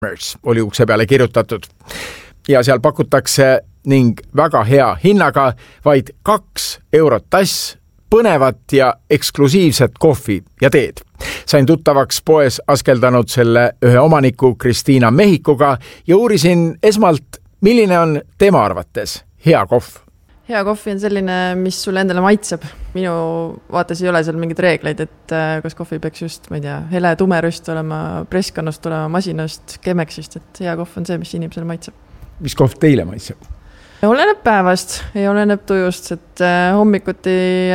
oli ukse peale kirjutatud. Ja seal pakutakse ning väga hea hinnaga vaid 2 eurot tass põnevat ja eksklusiivset kohvi ja teed. Sain tuttavaks poes askeldanud selle ühe omaniku Kristiina Mehikuga ja uurisin esmalt, milline on tema arvates hea kohv. Hea kohvi on selline, mis sulle endale maitseb. Minu vaates ei ole seal mingeid reegleid, et kas kohvi peaks just, ma ei tea, hele tumerüst olema, presskannust olema, masinast, kemeksist, et hea kohv on see, mis inimesele maitseb. Mis kohv teile maitseb? Oleneb päevast ja oleneb tujust, et hommikuti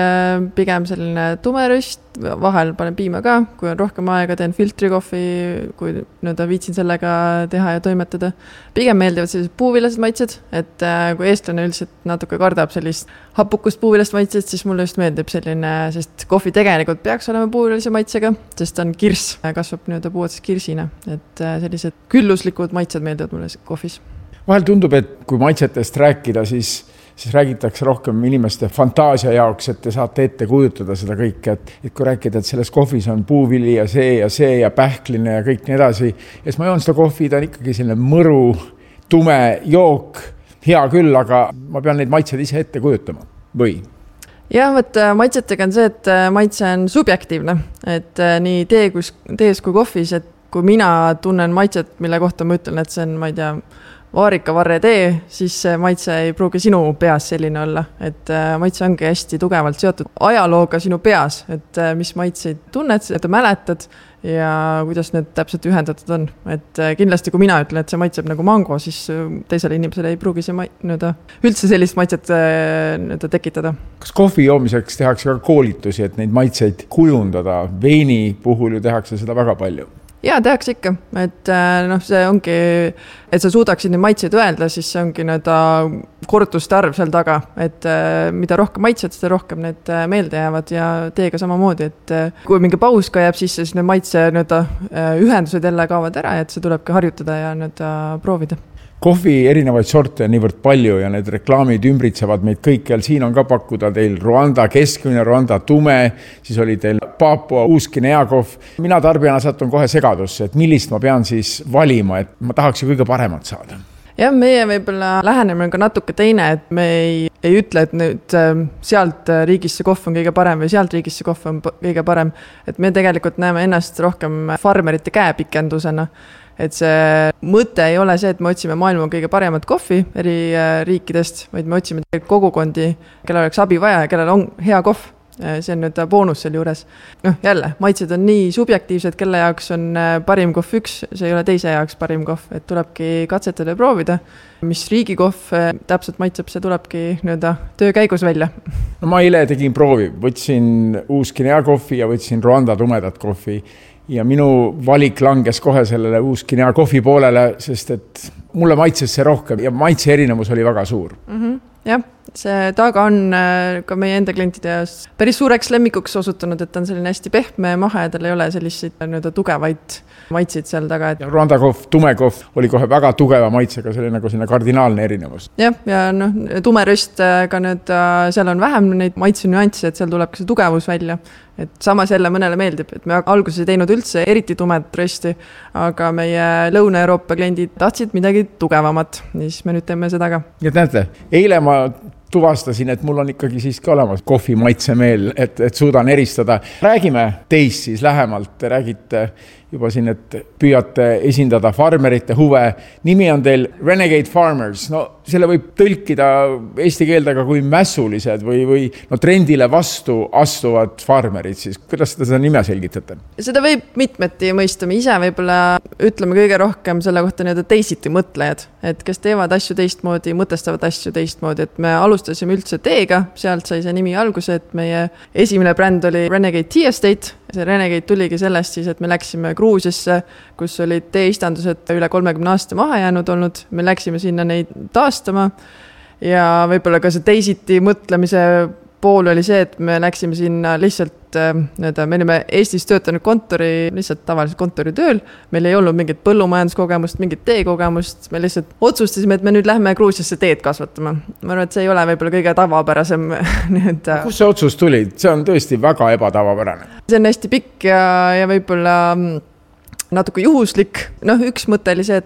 pigem selline tumerüst, vahel panen piima ka, kui on rohkem aega, teen filtrikohvi, kui viitsin sellega teha ja toimetada. Pigem meeldivad sellised puuvilased maitsed, et kui eestlane üldiselt natuke kardab sellist hapukust puuvilast maitsed, siis mulle just meeldib selline, sest kohvi tegelikult peaks olema puuvilase maitsega, sest on kirss, kasvab puuotsas kirsina, et sellised külluslikud maitsed meeldivad mulle kohvis. Vahel tundub, et kui maitsetest rääkida, siis räägitakse rohkem inimeste fantaasia jaoks, et te saate ette kujutada seda kõike, et kui rääkida, et selles kohvis on puuvili ja see ja pähkline ja kõik nii edasi. Ja siis ma joon seda kohvi, ta on ikkagi selline mõru, tume jook, hea küll, aga ma pean neid maitsed ise ette kujutama. Või? Jah, maitsetega on see, et maitse on subjektiivne, et nii tees kui kohvis, et kui mina tunnen maitset, mille kohta ma ütlen, et see on, ma ei tea, vaarikavarre tee, siis maitse ei pruugi sinu peas selline olla, et maitse ongi hästi tugevalt seotud ajalooga sinu peas, et mis maitseid tunned, et mäletad ja kuidas need täpselt ühendatud on. Et kindlasti, kui mina ütlen, et see maitseb nagu mango, siis teisele inimesele ei pruugi see üldse sellist maitset tekitada. Kas kohvi joomiseks tehakse ka koolitusi, et neid maitseid kujundada? Veini puhul ju tehakse seda väga palju. Jaa, tehakse ikka, et see ongi, et sa suudaksid neid maitseid öelda, siis see ongi korduste arv seal taga, et mida rohkem maitsed, seda rohkem need meelde jäävad ja teega samamoodi, et kui mingi paus ka jääb sisse, siis need maitse ühendused jälle kaovad ära, et see tulebki harjutada ja proovida. Kohvi erinevaid sorte on niivõrd palju ja need reklaamid ümbritsevad meid kõikjal. Siin on ka pakkuda teil Rwanda keskmine, Rwanda tume, siis oli teil Papua Uus-Guinea kohv. Mina tarbijana satun kohe segadusse, et millist ma pean siis valima, et ma tahaks ju kõige paremat saada. Jah, meie võib-olla lähenemine on ka natuke teine, et me ei ütle, et nüüd sealt riigisse kohv on kõige parem või sealt riigisse kohv on kõige parem. Et me tegelikult näeme ennast rohkem farmerite käepikendusena. Et see mõte ei ole see, et me otsime maailma kõige paremat kohvi eri riikidest, vaid me otsime kogukondi, kellel oleks abi vaja ja kellel on hea kohv. See on boonus selle juures. Jälle, maitsed on nii subjektiivsed, kelle jaoks on parim kohv üks, see ei ole teise jaoks parim kohv, et tulebki katsetada ja proovida. Mis riigi kohv täpselt maitseb, see tulebki töö käigus välja. No ma eile tegin proovi, võtsin Uus-Guinea kohvi ja võtsin Rwanda tumedat kohvi. Ja minu valik langes kohe sellele Uus-Guinea kohvi poolele, sest et mulle maitses see rohkem ja maitse erinevus oli väga suur. Jah, see taga on ka meie enda klientide päris suureks lemmikuks osutunud, et on selline hästi pehme mahe, tal ei ole selliseid tugevaid maitsid seal taga. Ja Rwanda kohv, tume kohv oli kohe väga tugeva maitsega, see oli nagu selline kardinaalne erinevus. Jah, ja tumeröst ka seal on vähem neid maitse nüansse, et seal tuleb ka see tugevus välja. Et samas jälle mõnele meeldib, et me alguses ei teinud üldse eriti tumed rösti, aga meie Lõuna-Euroopa kliendid tahtsid midagi tugevamat, siis me nüüd teeme seda ka. Ja näete, eile ma tuvastasin, et mul on ikkagi siiski olemas kohvi maitsemeel, et suudan eristada. Räägime teist siis lähemalt, te räägite juba siin, et püüate esindada farmerite huve. Nimi on teil Renegade Farmers. No selle võib tõlkida eesti keeldega kui mässulised või trendile vastu astuvad farmerid siis. Kuidas seda nime selgitate? Seda võib mitmeti mõista. Me ise võib-olla ütleme kõige rohkem selle kohta teisiti mõtlejad, et kes teevad asju teistmoodi, mõtestavad asju teistmoodi, et me alustasime üldse teega, sealt sai see nimi alguse, et meie esimene bränd oli Renegade Tea Estate. See Renegade tuligi sellest siis, et me läksime Gruusiasse, kus olid teeistandused üle 30 aasta maha jäänud olnud. Me läksime sinna neid taastama ja võib-olla ka see teisiti mõtlemise pool oli see, et me läksime sinna lihtsalt, me olime Eestis töötanud kontori, lihtsalt tavaliselt kontoritööl. Meil ei olnud mingit põllumajanduskogemust, mingit teekogemust. Me lihtsalt otsustasime, et me nüüd lähme Gruusiasse teed kasvatama. Ma arvan, et see ei ole võib-olla kõige tavapärasem. Kus see otsus tuli? See on tõesti väga ebatavapärane. See on hästi pikk ja võib-olla natuke juhuslik. Noh, üks mõte oli see, et